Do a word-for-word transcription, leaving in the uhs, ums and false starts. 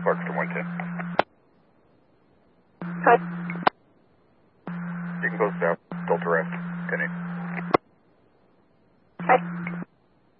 Parkston one ten. Hi. You can go south, Delta Rest, ten eight.